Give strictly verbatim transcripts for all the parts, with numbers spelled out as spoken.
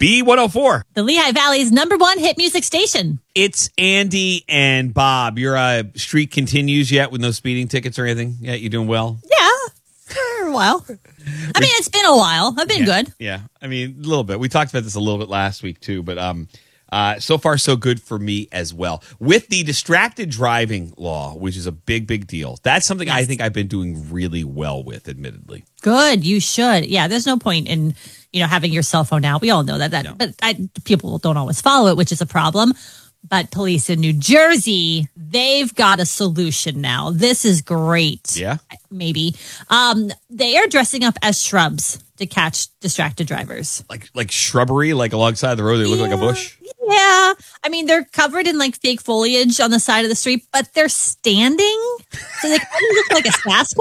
B one oh four. The Lehigh Valley's number one hit music station. It's Andy and Bob. Your uh, streak continues yet with no speeding tickets or anything? Yeah, you doing well? Yeah, for a while. I mean, it's been a while. I've been yeah, good. Yeah, I mean, a little bit. We talked about this a little bit last week, too, but um, uh, so far, so good for me as well. With the distracted driving law, which is a big, big deal, that's something yes. I think I've been doing really well with, admittedly. Good, you should. Yeah, there's no point in, you know, having your cell phone out. We all know that, that no. but I, people don't always follow it, which is a problem. But police in New Jersey, they've got a solution now. This is great. Yeah. Maybe. Um, they are dressing up as shrubs to catch distracted drivers. Like like shrubbery, like alongside the road, they look yeah. like a bush? Yeah. I mean, they're covered in like fake foliage on the side of the street, but they're standing. So they kind of look like a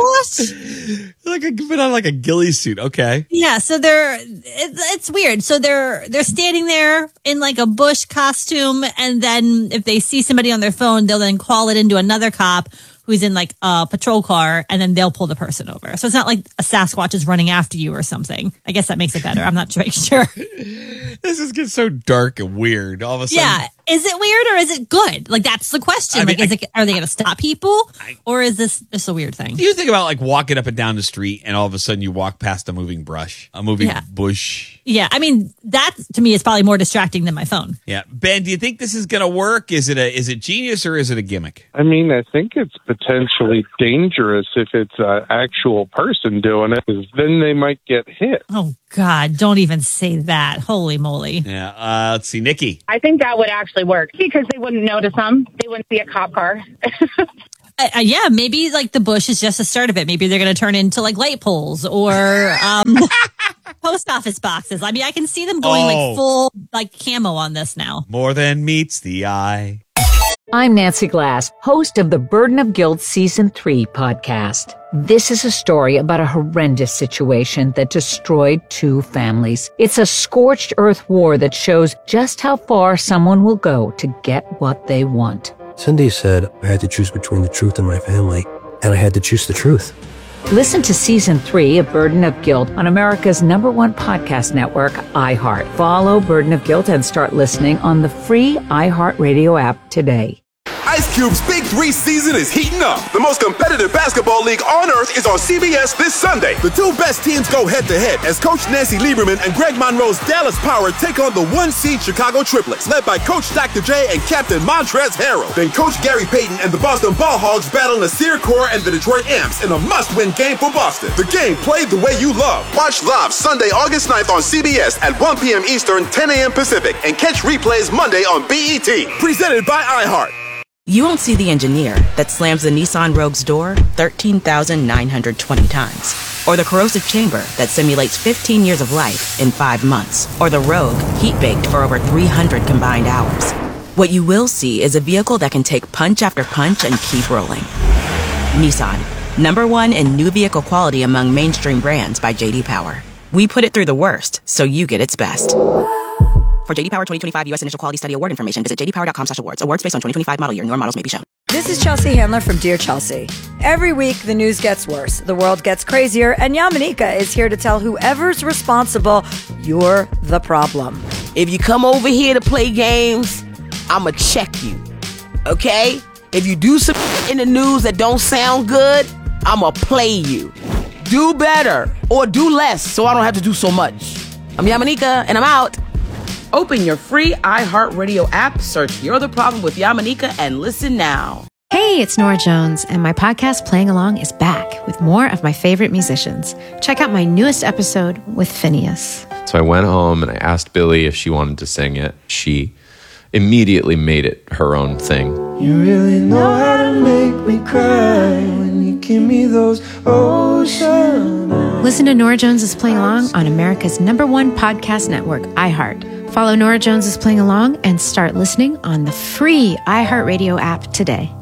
Sasquatch. Like a put on like a ghillie suit. Okay. Yeah. So they're it, it's weird. So they're they're standing there in like a bush costume, and then if they see somebody on their phone, they'll then call it into another cop who's in like a patrol car, and then they'll pull the person over. So it's not like a Sasquatch is running after you or something. I guess that makes it better. I'm not sure. This is getting so dark and weird. All of a sudden. Yeah. Is it weird or is it good? Like, that's the question. I mean, like, is I, it, are they going to stop people? I, or is this just a weird thing? Do you think about like walking up and down the street and all of a sudden you walk past a moving brush, a moving yeah. bush? Yeah. I mean, that to me is probably more distracting than my phone. Yeah. Ben, do you think this is going to work? Is it a, is it genius or is it a gimmick? I mean, I think it's potentially dangerous if it's an actual person doing it, because then they might get hit. Oh, God, don't even say that. Holy moly. Yeah. Uh, let's see. Nikki. I think that would actually work because they wouldn't notice them. They wouldn't see a cop car. uh, uh, yeah, maybe like the bush is just the start of it. Maybe they're going to turn into like light poles or um, post office boxes. I mean, I can see them going oh. like full like camo on this now. More than meets the eye. I'm Nancy Glass, host of the Burden of Guilt Season three podcast. This is a story about a horrendous situation that destroyed two families. It's a scorched earth war that shows just how far someone will go to get what they want. Cindy said I had to choose between the truth and my family, and I had to choose the truth. Listen to Season three of Burden of Guilt on America's number one podcast network, iHeart. Follow Burden of Guilt and start listening on the free iHeartRadio app today. Ice Cube's Big Three season is heating up. The most competitive basketball league on earth is on C B S this Sunday. The two best teams go head-to-head as Coach Nancy Lieberman and Greg Monroe's Dallas Power take on the one-seed Chicago Triplets, led by Coach Doctor J and Captain Montrezl Harrell. Then Coach Gary Payton and the Boston Ball Hogs battle Nasir Kaur and the Detroit Imps in a must-win game for Boston. The game played the way you love. Watch live Sunday, August ninth on C B S at one p.m. Eastern, ten a.m. Pacific, and catch replays Monday on B E T. Presented by iHeart. You won't see the engineer that slams the Nissan Rogue's door thirteen thousand nine hundred twenty times. Or the corrosive chamber that simulates fifteen years of life in five months. Or the Rogue heat-baked for over three hundred combined hours. What you will see is a vehicle that can take punch after punch and keep rolling. Nissan, number one in new vehicle quality among mainstream brands by J D Power. We put it through the worst, so you get its best. For J D Power twenty twenty-five U S Initial Quality Study Award information, visit j d power dot com slash awards. Awards based on twenty twenty-five model year. Newer models may be shown. This is Chelsea Handler from Dear Chelsea. Every week, the news gets worse, the world gets crazier, and Yamanika is here to tell whoever's responsible, you're the problem. If you come over here to play games, I'ma check you, okay? If you do some in the news that don't sound good, I'ma play you. Do better, or do less, so I don't have to do so much. I'm Yamanika, and I'm out. Open your free iHeartRadio app, search You're the Problem with Yamanika, and listen now. Hey, it's Nora Jones, and my podcast Playing Along is back with more of my favorite musicians. Check out my newest episode with Phineas. So I went home and I asked Billy if she wanted to sing it. She immediately made it her own thing. You really know how to make me cry when you give me those ocean eyes. Listen to Nora Jones is Playing Along on America's number one podcast network, iHeart. Follow Nora Jones is Playing Along and start listening on the free iHeartRadio app today.